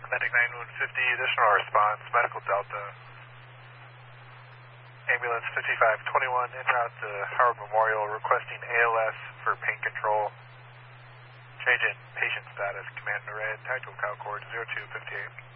Medic 9150, additional response, Medical Delta. Ambulance 5521 en route to Howard Memorial requesting ALS for pain control. Change in patient status, command to red, tactical Cal Cord 0258.